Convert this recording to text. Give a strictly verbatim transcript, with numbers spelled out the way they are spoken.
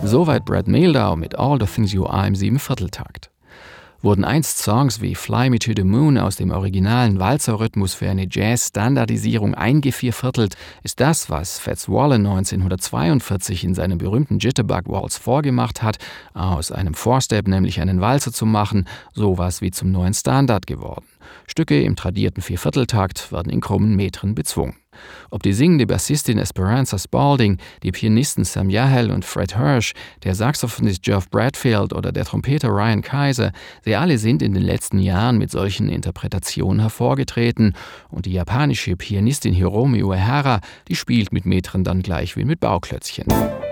Soweit Brad Mehldau mit All the Things You Are im Siebenvierteltakt. Wurden einst Songs wie Fly Me to the Moon aus dem originalen Walzerrhythmus für eine Jazz-Standardisierung eingevierviertelt, ist das, was Fats Waller neunzehnhundertzweiundvierzig in seinem berühmten Jitterbug Waltz vorgemacht hat, aus einem Four-Step nämlich einen Walzer zu machen, sowas wie zum neuen Standard geworden. Stücke im tradierten Viervierteltakt werden in krummen Metren bezwungen. Ob die singende Bassistin Esperanza Spalding, die Pianisten Sam Yahel und Fred Hirsch, der Saxophonist Geoff Bradfield oder der Trompeter Ryan Kaiser, sie alle sind in den letzten Jahren mit solchen Interpretationen hervorgetreten und die japanische Pianistin Hiromi Uehara, die spielt mit Metren dann gleich wie mit Bauklötzchen.